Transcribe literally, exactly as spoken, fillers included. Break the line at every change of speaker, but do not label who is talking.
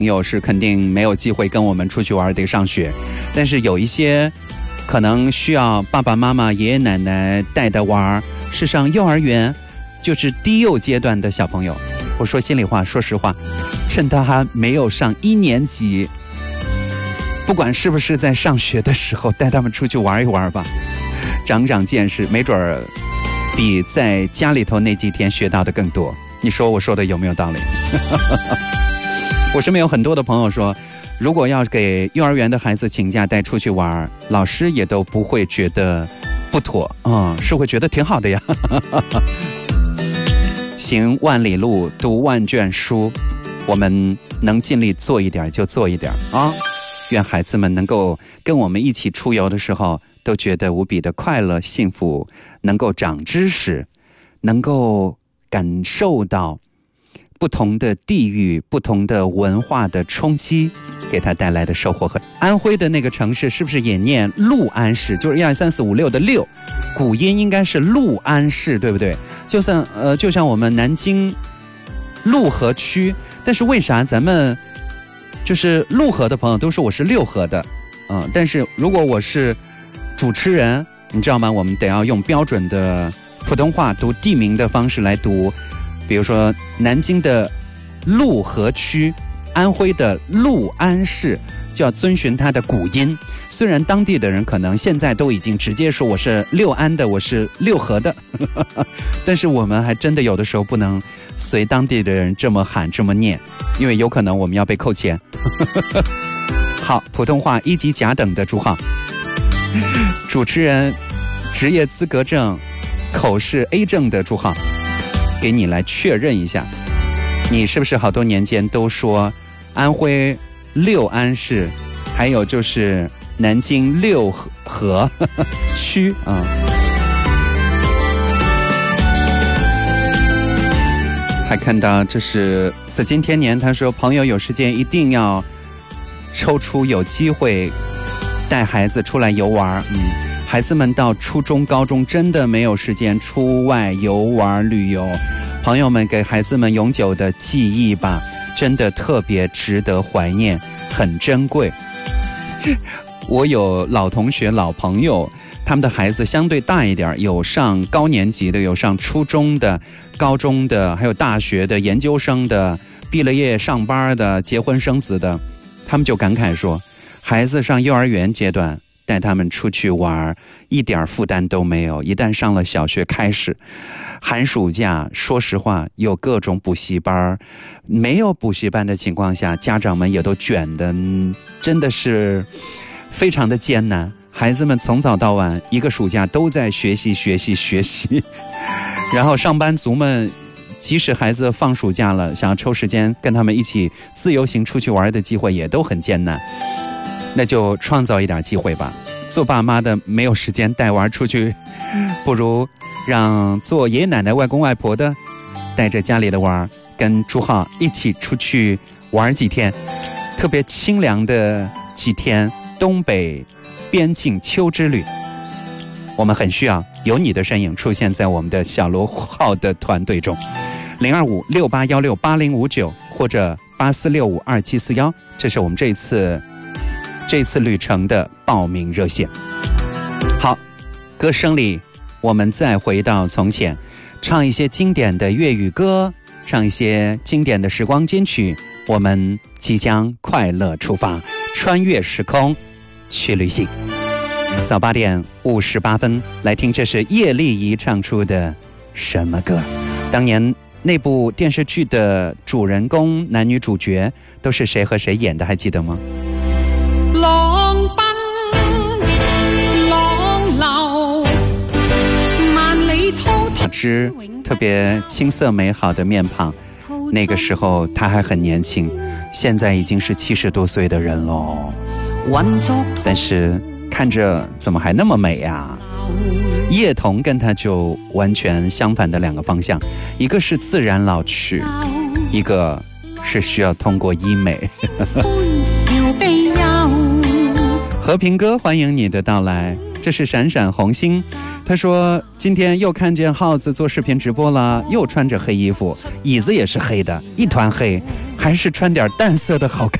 朋友是肯定没有机会跟我们出去玩，得上学，但是有一些可能需要爸爸妈妈爷爷奶奶带的玩，是上幼儿园，就是低幼阶段的小朋友。我说心里话，说实话，趁他还没有上一年级，不管是不是在上学的时候，带他们出去玩一玩吧，长长见识，没准儿比在家里头那几天学到的更多。你说我说的有没有道理？我身边有很多的朋友说，如果要给幼儿园的孩子请假带出去玩，老师也都不会觉得不妥，嗯，是会觉得挺好的呀。行万里路，读万卷书，我们能尽力做一点就做一点啊！愿孩子们能够跟我们一起出游的时候，都觉得无比的快乐、幸福，能够长知识，能够感受到不同的地域、不同的文化的冲击，给他带来的收获。和安徽的那个城市是不是也念六安市？就是一二三四五六的六，古音应该是六安市，对不对？就像呃，就像我们南京陆河区，但是为啥咱们就是陆河的朋友都说我是六河的，嗯、呃，但是如果我是主持人，你知道吗？我们得要用标准的普通话读地名的方式来读。比如说南京的陆河区，安徽的六安市，就要遵循它的古音。虽然当地的人可能现在都已经直接说我是六安的，我是六河的，但是我们还真的有的时候不能随当地的人这么喊这么念，因为有可能我们要被扣钱。好，普通话一级甲等的朱浩，主持人职业资格证口试 A 证的朱浩，给你来确认一下，你是不是好多年间都说安徽六安市，还有就是南京六河区啊？还看到这是紫金天年，他说朋友有时间一定要抽出有机会带孩子出来游玩，嗯。孩子们到初中高中真的没有时间出外游玩旅游，朋友们给孩子们永久的记忆吧，真的特别值得怀念，很珍贵。我有老同学老朋友，他们的孩子相对大一点，有上高年级的，有上初中的、高中的，还有大学的、研究生的，毕了业上班的，结婚生子的，他们就感慨说，孩子上幼儿园阶段带他们出去玩，一点负担都没有。一旦上了小学开始，寒暑假，说实话，有各种补习班，没有补习班的情况下，家长们也都卷的，真的是非常的艰难。孩子们从早到晚，一个暑假都在学习学习学习，然后上班族们，即使孩子放暑假了，想要抽时间跟他们一起自由行出去玩的机会也都很艰难。那就创造一点机会吧，做爸妈的没有时间带娃出去，不如让做爷爷奶奶外公外婆的带着家里的娃跟朱浩一起出去玩几天，特别清凉的几天东北边境秋之旅。我们很需要有你的身影出现在我们的小罗号的团队中。零二五六八幺六八零五九或者八四六五二七四幺，这是我们这一次这次旅程的报名热线。好，歌声里我们再回到从前，唱一些经典的粤语歌，唱一些经典的时光金曲，我们即将快乐出发，穿越时空去旅行。早八点五十八分，来听这是叶丽仪唱出的什么歌。当年那部电视剧的主人公男女主角都是谁和谁演的，还记得吗？
浪奔浪流，萬里滔滔。
之特別青澀美好的面龐，那個時候他還很年輕，現在已經是七十多歲的人咯。但是看着怎麼還那麼美啊？葉童跟他就完全相反的兩個方向，一個是自然老去，一個是需要通過醫美。和平哥，歡迎你的到來，這是閃閃紅星。他說今天又看見耗子做視頻直播了，又穿着黑衣服，椅子也是黑的，一團黑， 还是穿点淡色的好看。